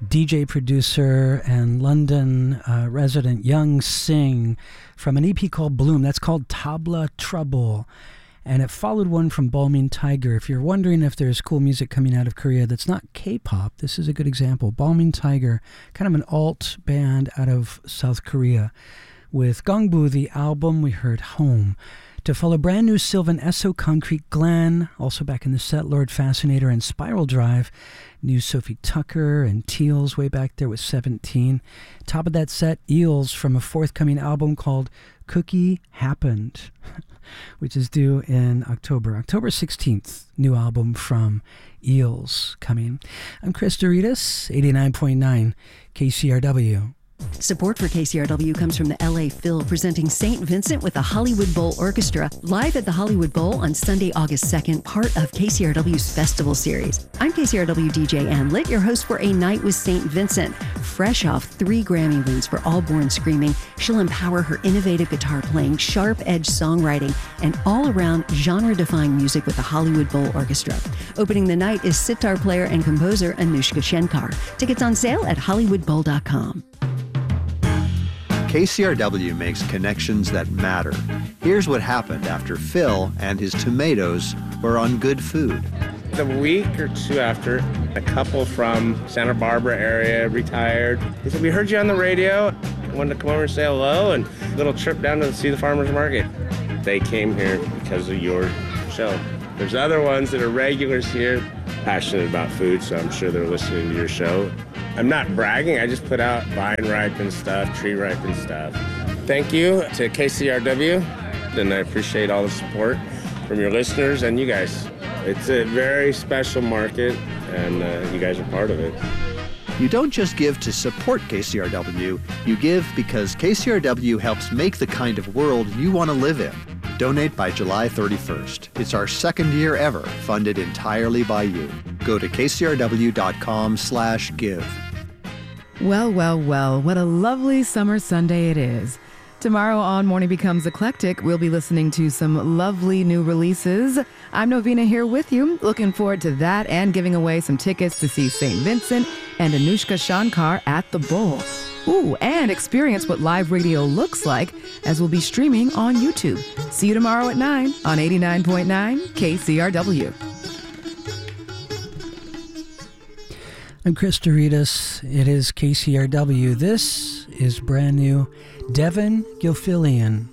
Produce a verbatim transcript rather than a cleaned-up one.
D J producer and London uh, resident Young Sing from an E P called Bloom. That's called Tabla Trouble. And it followed one from Balmain Tiger. If you're wondering if there's cool music coming out of Korea that's not K-pop, this is a good example. Balmain Tiger, kind of an alt band out of South Korea. With Gongbu, the album, we heard Home. To follow brand new Sylvan Esso, Concrete Glen, also back in the set, Lord Fascinator and Spiral Drive. New Sophie Tucker and Teals way back there with seventeen. Top of that set, Eels from a forthcoming album called Cookie Happened, which is due in October. October sixteenth, new album from Eels coming. I'm Chris Doritas, eighty-nine point nine K C R W. Support for K C R W comes from the L A Phil, presenting Saint Vincent with the Hollywood Bowl Orchestra, live at the Hollywood Bowl on Sunday, August second, part of K C R W's Festival Series. I'm K C R W D J Ann Litt, your host for A Night with Saint Vincent. Fresh off three Grammy wins for All Born Screaming, she'll empower her innovative guitar playing, sharp-edged songwriting, and all-around genre-defying music with the Hollywood Bowl Orchestra. Opening the night is sitar player and composer Anushka Shenkar. Tickets on sale at hollywood bowl dot com. K C R W makes connections that matter. Here's what happened after Phil and his tomatoes were on good food. A week or two after, a couple from Santa Barbara area retired. They said, we heard you on the radio. Wanted to come over and say hello, and a little trip down to see the farmer's market. They came here because of your show. There's other ones that are regulars here, passionate about food, so I'm sure they're listening to your show. I'm not bragging, I just put out vine ripened stuff, tree ripened stuff. Thank you to K C R W, and I appreciate all the support from your listeners and you guys. It's a very special market, and uh, you guys are part of it. You don't just give to support K C R W, you give because K C R W helps make the kind of world you want to live in. Donate by July thirty-first. It's our second year ever, funded entirely by you. Go to k c r w dot com slash give. Well, well, well, what a lovely summer Sunday it is. Tomorrow on Morning Becomes Eclectic, we'll be listening to some lovely new releases. I'm Novena here with you, looking forward to that and giving away some tickets to see Saint Vincent and Anushka Shankar at the Bowl. Ooh, and experience what live radio looks like as we'll be streaming on YouTube. See you tomorrow at nine on eighty-nine point nine K C R W. I'm Chris Doritas. It is K C R W. This is brand new Devin Gilfillian.